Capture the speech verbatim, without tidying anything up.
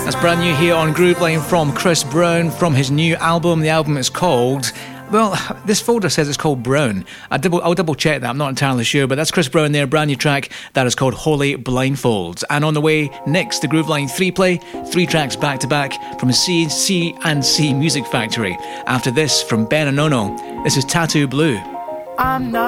That's brand new here on Grooveline from Chris Brown from his new album. The album is called... Well, this folder says it's called Brown. I double, I'll double check that, I'm not entirely sure, but that's Chris Brown there, brand new track that is called Holy Blindfolds. And on the way, next, the Grooveline three play, three tracks back to back from C C and C Music Factory. After this, from Ben and Ono, this is Tattoo Blue. I'm not